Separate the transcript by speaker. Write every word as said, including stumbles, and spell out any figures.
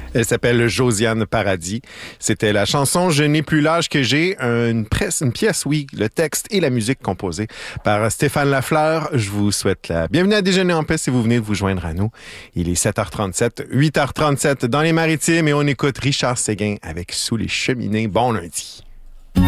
Speaker 1: Elle s'appelle Josiane Paradis. C'était la chanson « Je n'ai plus l'âge que j'ai », une, presse, une pièce, oui, le texte et la musique composée par Stéphane Lafleur. Je vous souhaite la bienvenue à Déjeuner en paix si vous venez de vous joindre à nous. Il est sept heures trente-sept, huit heures trente-sept dans les Maritimes et on écoute Richard Séguin avec « Sous les cheminées ». Bon lundi.